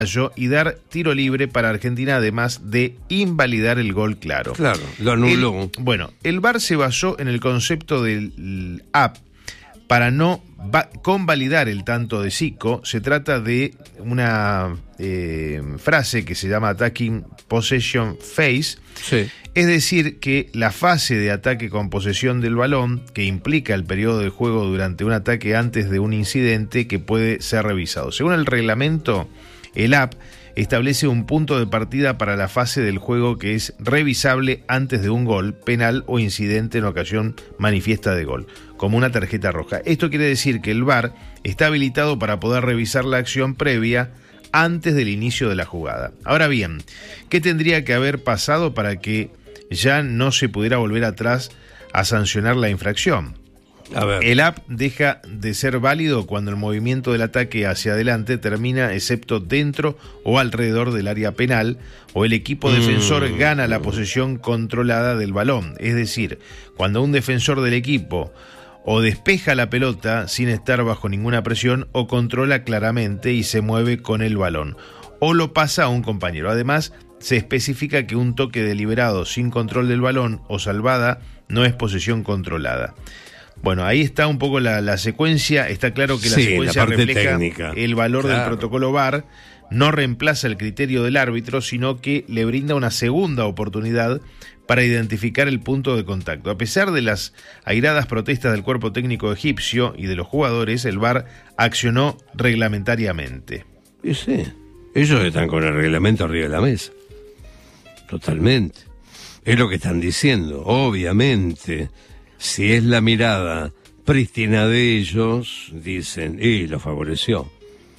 y dar tiro libre para Argentina, además de invalidar el gol claro. Claro, lo anuló. El VAR se basó en el concepto del AP para no convalidar el tanto de Zico. Se trata de una frase que se llama Attacking Possession Phase. Sí. Es decir, que la fase de ataque con posesión del balón, que implica el periodo de juego durante un ataque antes de un incidente, que puede ser revisado. Según el reglamento, el AP establece un punto de partida para la fase del juego que es revisable antes de un gol, penal o incidente en ocasión manifiesta de gol, como una tarjeta roja. Esto quiere decir que el VAR está habilitado para poder revisar la acción previa antes del inicio de la jugada. Ahora bien, ¿qué tendría que haber pasado para que ya no se pudiera volver atrás a sancionar la infracción? A ver. El AP deja de ser válido cuando el movimiento del ataque hacia adelante termina excepto dentro o alrededor del área penal, o el equipo defensor gana la posesión controlada del balón. Es decir, cuando un defensor del equipo o despeja la pelota sin estar bajo ninguna presión, o controla claramente y se mueve con el balón, o lo pasa a un compañero. Además, se especifica que un toque deliberado sin control del balón o salvada no es posesión controlada. Bueno, ahí está un poco la secuencia. Está claro que la secuencia refleja técnica, el valor del protocolo VAR. No reemplaza el criterio del árbitro, sino que le brinda una segunda oportunidad para identificar el punto de contacto. A pesar de las airadas protestas del cuerpo técnico egipcio y de los jugadores, el VAR accionó reglamentariamente. Y sí, ellos están con el reglamento arriba de la mesa. Totalmente. Es lo que están diciendo, obviamente. Si es la mirada prístina de ellos, dicen, y lo favoreció.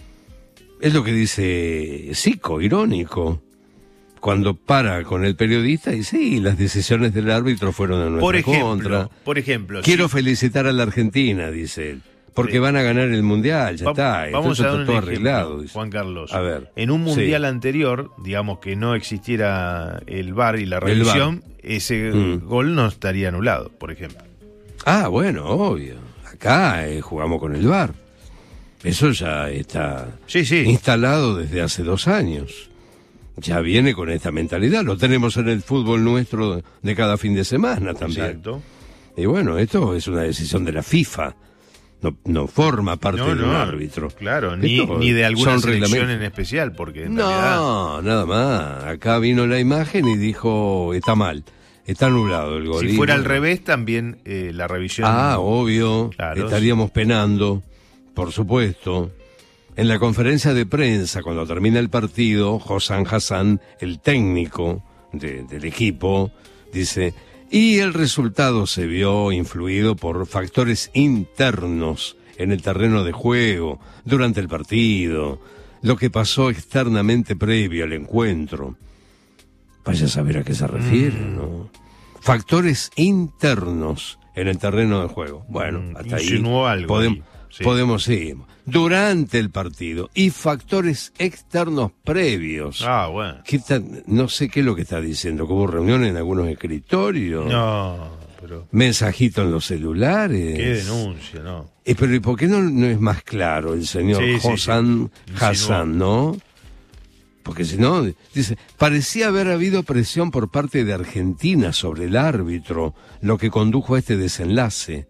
Es lo que dice Zico, irónico, cuando para con el periodista y sí, las decisiones del árbitro fueron en nuestra contra. Por ejemplo, quiero felicitar a la Argentina, dice él, porque van a ganar el Mundial, ya está. Vamos a dar un todo ejemplo, arreglado, dice. Juan Carlos. A ver, en un Mundial anterior, digamos que no existiera el VAR y la revisión, ese gol no estaría anulado, por ejemplo. Ah, bueno, obvio. Acá jugamos con el VAR. Eso ya está instalado desde hace 2 años. Ya viene con esta mentalidad. Lo tenemos en el fútbol nuestro de cada fin de semana también. Exacto. Y bueno, esto es una decisión de la FIFA. No forma parte de un árbitro. Claro, ni de alguna selección en especial, porque en realidad... nada más. Acá vino la imagen y dijo, está mal. Está anulado el gol. Si fuera al revés, también la revisión... obvio. Claro, estaríamos penando, por supuesto. En la conferencia de prensa, cuando termina el partido, Hossam Hassan, el técnico del equipo, dice, y el resultado se vio influido por factores internos en el terreno de juego, durante el partido, lo que pasó externamente previo al encuentro. Vaya a saber a qué se refiere, ¿no? Factores internos en el terreno de juego. Bueno, hasta ahí algo podemos seguir. Durante el partido. Y factores externos previos. Bueno. No sé qué es lo que está diciendo. ¿Que hubo reunión en algunos escritorios? No, pero... ¿Mensajito en los celulares? ¿Qué denuncia, no? Pero ¿y por qué no es más claro el señor Hossam Hassan, no? Porque si no, dice, parecía haber habido presión por parte de Argentina sobre el árbitro, lo que condujo a este desenlace.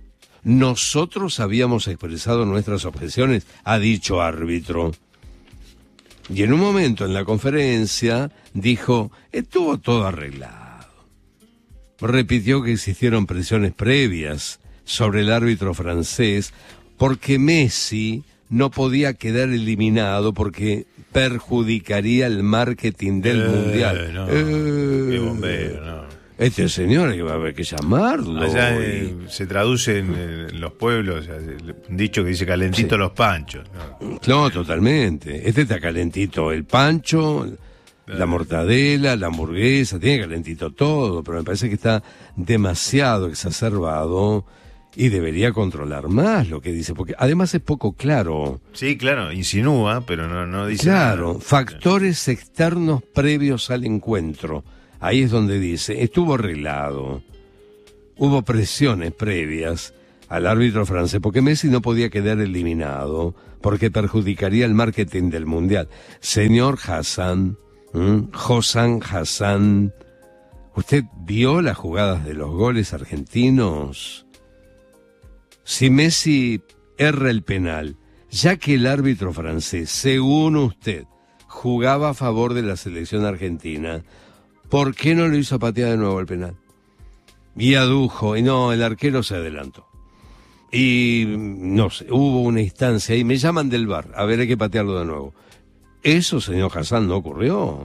Nosotros habíamos expresado nuestras objeciones, ha dicho árbitro. Y en un momento en la conferencia dijo, estuvo todo arreglado. Repitió que existieron presiones previas sobre el árbitro francés porque Messi no podía quedar eliminado porque perjudicaría el marketing del Mundial. Qué bombero, no. Este señor que va a haber que llamarlo. Allá se traduce en los pueblos, un dicho que dice calentito los panchos. No, totalmente. Este está calentito el pancho, la mortadela, la hamburguesa, tiene calentito todo, pero me parece que está demasiado exacerbado. Y debería controlar más lo que dice, porque además es poco claro. Sí, claro, insinúa, pero no dice claro, nada. Factores externos previos al encuentro. Ahí es donde dice, estuvo arreglado. Hubo presiones previas al árbitro francés, porque Messi no podía quedar eliminado porque perjudicaría el marketing del Mundial. Señor Hassan, Hossam Hassan, ¿usted vio las jugadas de los goles argentinos? Si Messi erra el penal, ya que el árbitro francés, según usted, jugaba a favor de la selección argentina, ¿por qué no lo hizo patear de nuevo el penal? Y adujo, y no, el arquero se adelantó. Y no sé, hubo una instancia y me llaman del VAR, a ver, hay que patearlo de nuevo. Eso, señor Hassan, no ocurrió.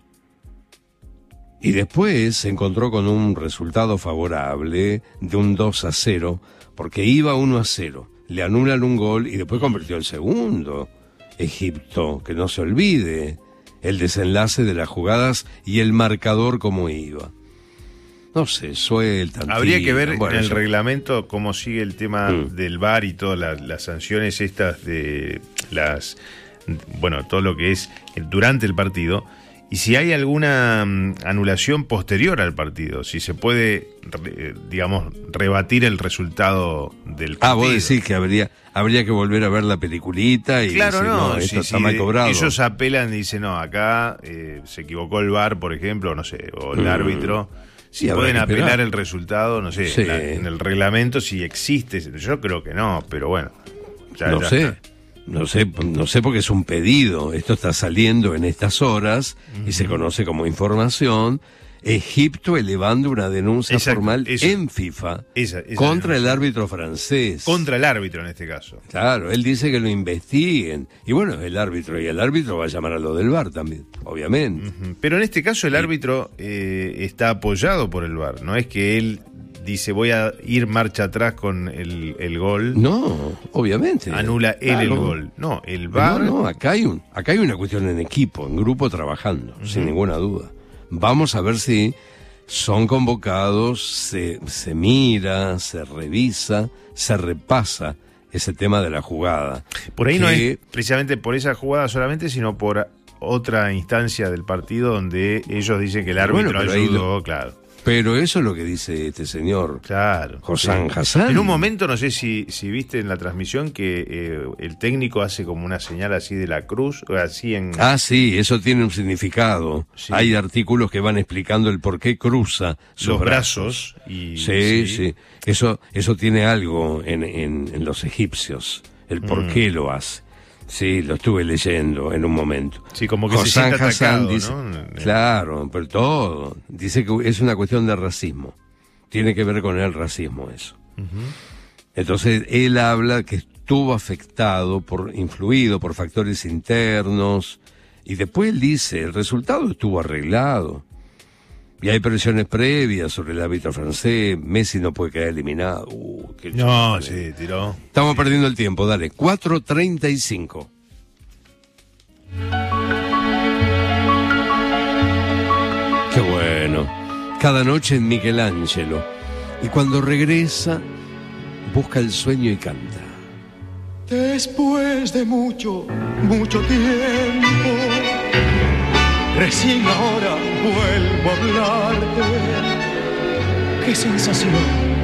Y después se encontró con un resultado favorable de un 2-0, porque iba 1-0. Le anulan un gol y después convirtió el segundo. Egipto, que no se olvide el desenlace de las jugadas y el marcador como iba. No sé, sueltan. Habría que ver en el reglamento cómo sigue el tema del VAR y todas las sanciones estas de todo lo que es durante el partido, y si hay alguna anulación posterior al partido, si se puede, digamos, rebatir el resultado del partido. Vos decís que habría que volver a ver la peliculita y claro, decir, no, esto está mal cobrado. Ellos apelan y dicen, no, acá se equivocó el VAR, por ejemplo, no sé, o el árbitro. Si pueden apelar el resultado, no sé, sí. En el reglamento si existe. Yo creo que no, pero bueno. No sé porque es un pedido. Esto está saliendo en estas horas y se conoce como información. Egipto elevando una denuncia formal en FIFA contra el árbitro francés. Contra el árbitro en este caso. Claro, él dice que lo investiguen. Y bueno, el árbitro va a llamar a lo del VAR también, obviamente. Pero en este caso el árbitro está apoyado por el VAR. No es que él dice voy a ir marcha atrás con el gol. No, obviamente. Anula él el gol. No, el VAR. No, acá hay una cuestión en equipo, en grupo trabajando, sin ninguna duda. Vamos a ver si son convocados, se mira, se revisa, se repasa ese tema de la jugada. Por ahí no es precisamente por esa jugada solamente, sino por otra instancia del partido donde ellos dicen que el árbitro ayudó, claro. Pero eso es lo que dice este señor, claro, Hossam Hassan. En un momento, no sé si viste en la transmisión que el técnico hace como una señal así de la cruz, así en... sí, eso tiene un significado. Sí. Hay artículos que van explicando el por qué cruza los brazos. Sí. Eso tiene algo en los egipcios, el por qué lo hace. Sí, lo estuve leyendo en un momento. Sí, como que Hossam se siente atacado, dice, ¿no? Claro, pero todo. Dice que es una cuestión de racismo. Tiene que ver con el racismo eso. Entonces, él habla que estuvo afectado, influido por factores internos, y después él dice, el resultado estuvo arreglado. Y hay presiones previas sobre el árbitro francés. Messi no puede quedar eliminado. Sí, tiró. Estamos perdiendo el tiempo, dale. 4:35. Qué bueno. Cada noche en Michelangelo. Y cuando regresa, busca el sueño y canta. Después de mucho, mucho tiempo, recién ahora vuelvo a hablarte. Qué sensación